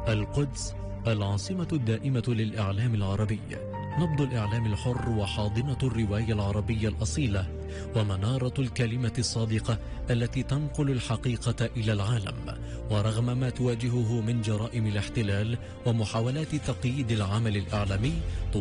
القدس العاصمة الدائمة للإعلام العربي، نبض الإعلام الحر وحاضنة الرواية العربية الأصيلة، ومنارة الكلمة الصادقة التي تنقل الحقيقة إلى العالم. ورغم ما تواجهه من جرائم الاحتلال ومحاولات تقييد العمل الإعلامي،